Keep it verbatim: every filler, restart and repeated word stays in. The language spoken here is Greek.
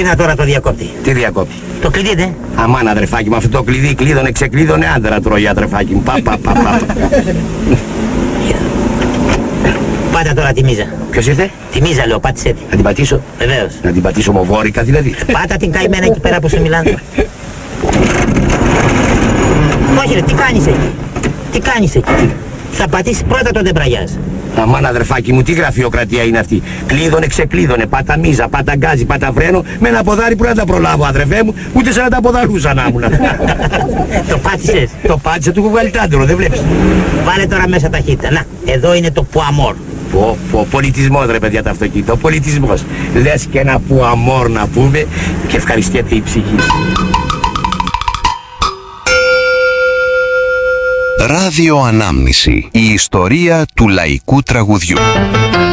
να τώρα το διακόπτη. Τι διακόπτη? Το κλειδί, ναι. Αμάν, αδερφάκι μου, αυτό το κλειδί κλείδωνε, ξεκλείδωνε άντρα τρώει, αδερφάκι μου. Πα, πα, πα, πα. Πάτα τώρα τη μίζα. Ποιος ήρθε? Τη μίζα λέω, πάτησε τη. Να την πατήσω? Βεβαίως. Να την πατήσω μοβόρικα δηλαδή? Πάτα την καημένα εκεί πέρα που σου μιλάνε. Όχι ρε, τι κάνεις εκεί? Τι κάνεις εκεί? Θα πατήσεις πρώτα τον τεμπραγιάζ. Αμάν, αδερφάκι μου, τι γραφειοκρατία είναι αυτή? Κλείδωνε, ξεκλείδωνε, πάτα μίζα, πάτα γκάζι, πάτα φρένο, με ένα ποδάρι που να τα προλάβω, αδερφέ μου, ούτε σαν να τα ποδαρούσα να ήμουν. Το πάτησες? Το πάτησα, του έχω βγάλει τάντρο, δεν βλέπεις? Βάλε τώρα μέσα ταχύτητα. Να, εδώ είναι το πουαμόρ. Πω, πω, πολιτισμός ρε παιδιά το αυτοκίνητο, πολιτισμός. Λες και ένα πουαμόρ να πούμε και ευχαριστιέται η ψυχή. Ράδιο Ανάμνηση. Η ιστορία του λαϊκού τραγουδιού.